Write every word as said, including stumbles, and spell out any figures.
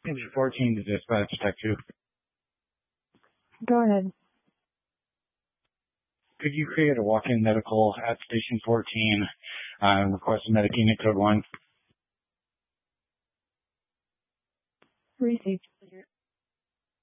Station fourteen to dispatch tech two. Go ahead. Could you create a walk-in medical at Station fourteen uh, and request a medic unit code one? Received.